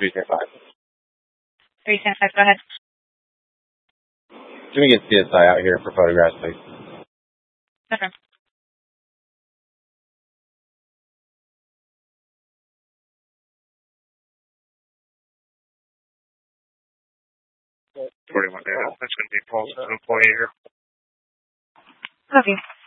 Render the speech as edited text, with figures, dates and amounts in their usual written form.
375. 375, go ahead. Can we get CSI out here for photographs, please? Okay. That's going to be Paul's employee here. Love you.